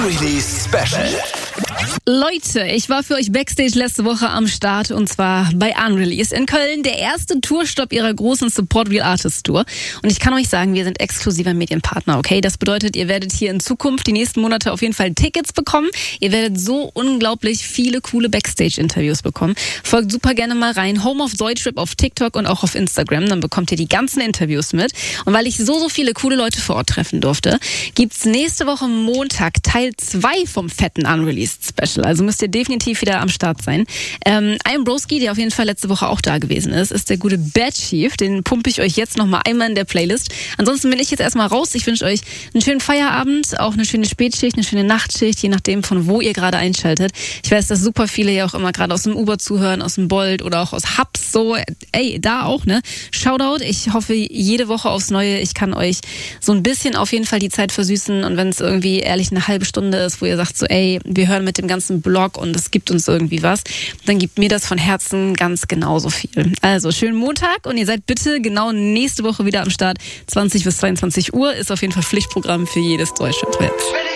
Unreleased Special. Leute, ich war für euch Backstage letzte Woche am Start und zwar bei Unreleased in Köln, der erste Tourstopp ihrer großen Support Real Artist Tour. Und ich kann euch sagen, wir sind exklusiver Medienpartner, okay? Das bedeutet, ihr werdet hier in Zukunft die nächsten Monate auf jeden Fall Tickets bekommen. Ihr werdet so unglaublich viele coole Backstage-Interviews bekommen. Folgt super gerne mal rein. Home of Deutschrap auf TikTok und auch auf Instagram. Dann bekommt ihr die ganzen Interviews mit. Und weil ich so viele coole Leute vor Ort treffen durfte, gibt's nächste Woche Montag Teil 2 vom fetten Unreleased Special. Also müsst ihr definitiv wieder am Start sein. Ein Broski, der auf jeden Fall letzte Woche auch da gewesen ist der gute Bad Chief. Den pumpe ich euch jetzt nochmal einmal in der Playlist. Ansonsten bin ich jetzt erstmal raus. Ich wünsche euch einen schönen Feierabend, auch eine schöne Spätschicht, eine schöne Nachtschicht, je nachdem von wo ihr gerade einschaltet. Ich weiß, dass super viele ja auch immer gerade aus dem Uber zuhören, aus dem Bolt oder auch aus Hubs. So, ey, da auch, ne? Shoutout. Ich hoffe, jede Woche aufs Neue, ich kann euch so ein bisschen auf jeden Fall die Zeit versüßen. Und wenn es irgendwie ehrlich eine halbe Stunde ist, wo ihr sagt so, ey, wir hören mit dem ganzen Blog und es gibt uns irgendwie was, dann gibt mir das von Herzen ganz genauso viel. Also schönen Montag und ihr seid bitte genau nächste Woche wieder am Start. 20 bis 22 Uhr ist auf jeden Fall Pflichtprogramm für jedes Deutschrap-Rap.